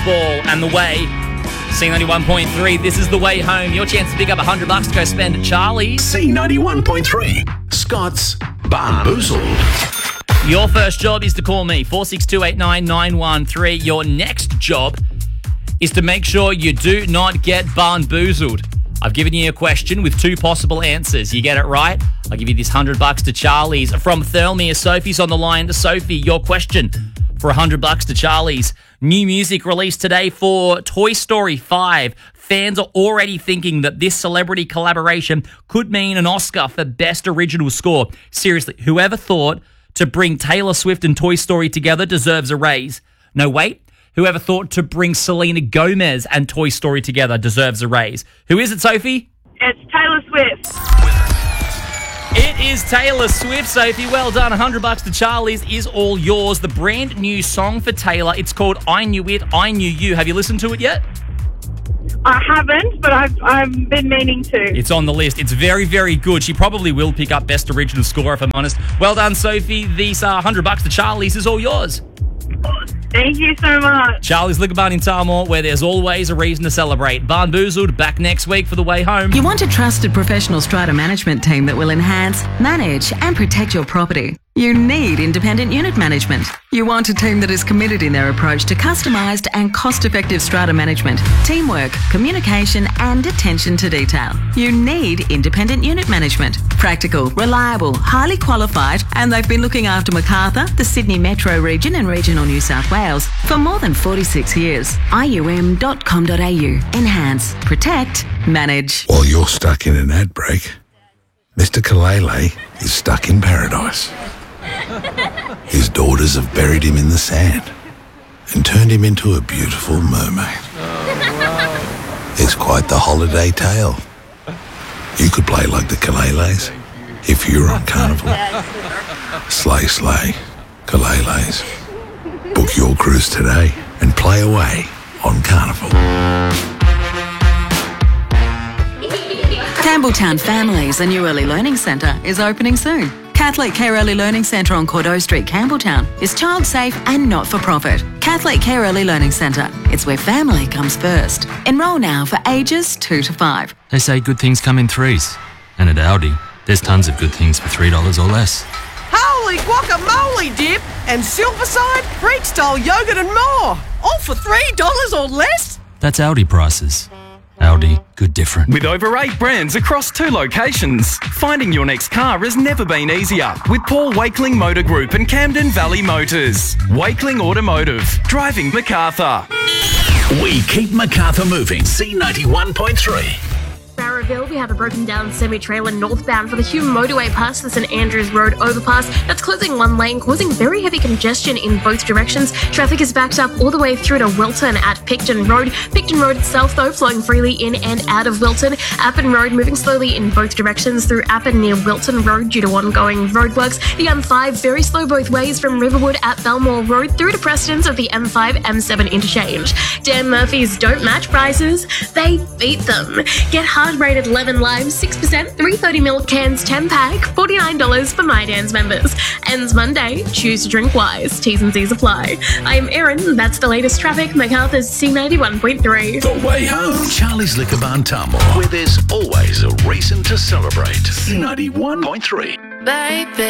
Ball and The Way. C91.3, this is The Way Home. Your chance to pick up $100 to go spend at Charlie's. C91.3, Scott's Bamboozled. Your first job is to call me, 46289 Your next job is to make sure you do not get bamboozled. I've given you a question with two possible answers. You get it right, I'll give you this $100 to Charlie's. From Thirlmere, Sophie's on the line. Sophie, your question for $100 to Charlie's. New music released today for Toy Story 5. Fans are already thinking that this celebrity collaboration could mean an Oscar for Best Original Score. Seriously, whoever thought to bring Taylor Swift and Toy Story together deserves a raise. No, wait. Whoever thought to bring Selena Gomez and Toy Story together deserves a raise. Who is it, Sophie? It's Taylor Swift. It is Taylor Swift, Sophie. Well done. $100 to Charlie's is all yours. The brand new song for Taylor. It's called I Knew It, I Knew You. Have you listened to it yet? I haven't, but I've been meaning to. It's on the list. It's very, very good. She probably will pick up Best Original Score, if I'm honest. Well done, Sophie. These $100 to Charlie's is all yours. Thank you so much. Charlie's Liquor Barn in Talmore, where there's always a reason to celebrate. Bamboozled, back next week for The Way Home. You want a trusted professional strata management team that will enhance, manage and protect your property. You need independent unit management. You want a team that is committed in their approach to customised and cost-effective strata management, teamwork, communication and attention to detail. You need independent unit management. Practical, reliable, highly qualified, and they've been looking after Macarthur, the Sydney Metro region and regional New South Wales for more than 46 years. IUM.com.au. Enhance, protect, manage. While you're stuck in an ad break, Mr. Kalele is stuck in paradise. His daughters have buried him in the sand and turned him into a beautiful mermaid. It's quite the holiday tale. You could play like the Kaleles if you were on Carnival. Slay, slay, Kaleles. Book your cruise today and play away on Carnival. Campbelltown Families, a new early learning centre, is opening soon. Catholic Care Early Learning Centre on Cordeaux Street, Campbelltown is child safe and not for profit. Catholic Care Early Learning Centre. It's where family comes first. Enrol now for ages 2 to 5. They say good things come in threes. And at Aldi, there's tons of good things for $3 or less. Holy guacamole dip and Silverside, Greek style yogurt and more. All for $3 or less? That's Aldi prices. Aldi, good different. With over 8 brands across 2 locations, finding your next car has never been easier with Paul Wakeling Motor Group and Camden Valley Motors. Wakeling Automotive, driving Macarthur. We keep Macarthur moving. C91.3. Barraville, we have a broken down semi-trailer northbound for the Hume Motorway past the St Andrews Road overpass. That's closing one lane, causing very heavy congestion in both directions. Traffic is backed up all the way through to Wilton at Picton Road. Picton Road itself, though, flowing freely in and out of Wilton. Appin Road moving slowly in both directions through Appin near Wilton Road due to ongoing roadworks. The M5 very slow both ways from Riverwood at Belmore Road through to Preston's at the M5 M7 interchange. Dan Murphy's don't match prices, they beat them. Get hard rated lemon lime 6%, 330ml cans 10-pack, $49 for My Dan's members. Ends Monday. Choose to drink wise. T's and C's apply. I'm Erin. That's the latest traffic. Macarthur's C91.3. The Way Home. Charlie's Liquor Barn Talmore, where there's always a reason to celebrate. C91.3. Baby.